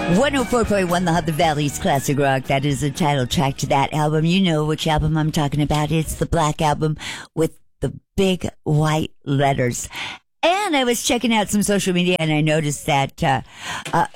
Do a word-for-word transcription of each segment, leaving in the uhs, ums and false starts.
one oh four point one, the Hudson Valley's Classic Rock. That is the title track to that album. You know which album I'm talking about. It's the Black Album with the big white letters. And I was checking out some social media and I noticed that, uh, uh,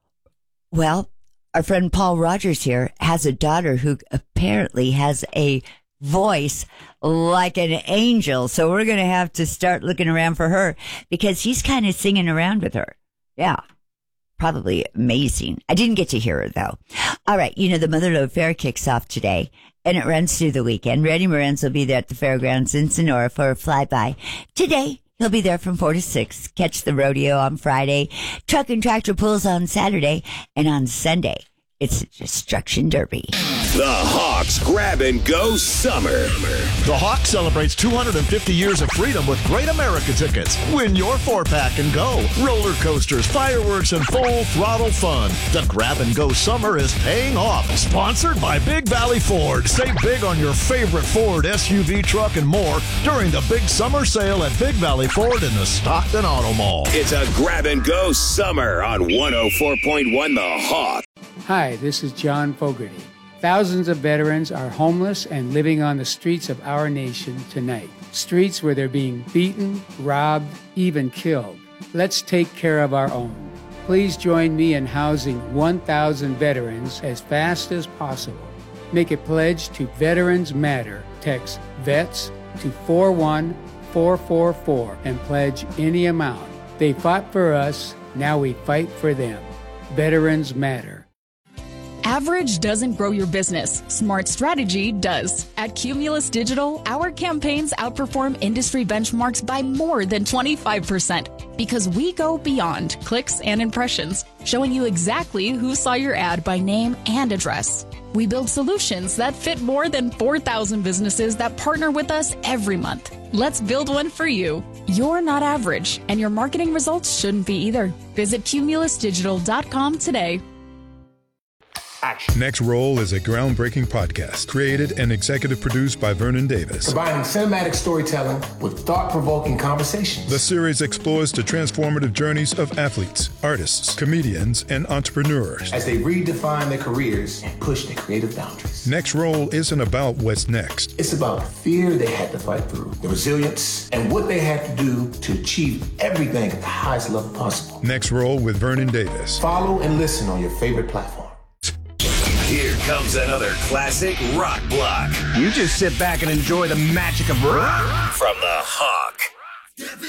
well, our friend Paul Rogers here has a daughter who apparently has a voice like an angel. So we're going to have to start looking around for her because he's kind of singing around with her. Yeah. Probably amazing. I didn't get to hear her though. All right. You know, the Motherlode Fair kicks off today and it runs through the weekend. Randy Morenz will be there at the fairgrounds in Sonora for a flyby. Today, he'll be there from four to six. Catch the rodeo on Friday, truck and tractor pulls on Saturday, and on Sunday, it's a Destruction Derby. The Hawks Grab and Go Summer. The Hawk celebrates two hundred fifty years of freedom with Great America tickets. Win your four-pack and go. Roller coasters, fireworks, and full throttle fun. The Grab and Go Summer is paying off. Sponsored by Big Valley Ford. Save big on your favorite Ford S U V truck and more during the big summer sale at Big Valley Ford in the Stockton Auto Mall. It's a Grab and Go Summer on one oh four point one The Hawk. Hi, this is John Fogerty. Thousands of veterans are homeless and living on the streets of our nation tonight. Streets where they're being beaten, robbed, even killed. Let's take care of our own. Please join me in housing one thousand veterans as fast as possible. Make a pledge to Veterans Matter. Text VETS to four one four four four and pledge any amount. They fought for us, now we fight for them. Veterans Matter. Average doesn't grow your business. Smart strategy does. At Cumulus Digital, our campaigns outperform industry benchmarks by more than twenty-five percent because we go beyond clicks and impressions, showing you exactly who saw your ad by name and address. We build solutions that fit more than four thousand businesses that partner with us every month. Let's build one for you. You're not average, and your marketing results shouldn't be either. Visit cumulus digital dot com today. Action. Next Roll is a groundbreaking podcast created and executive produced by Vernon Davis. Combining cinematic storytelling with thought-provoking conversations. The series explores the transformative journeys of athletes, artists, comedians, and entrepreneurs as they redefine their careers and push their creative boundaries. Next Roll isn't about what's next. It's about the fear they had to fight through, the resilience, and what they had to do to achieve everything at the highest level possible. Next Roll with Vernon Davis. Follow and listen on your favorite platform. Here comes another classic rock block. You just sit back and enjoy the magic of rock. From The Hawk.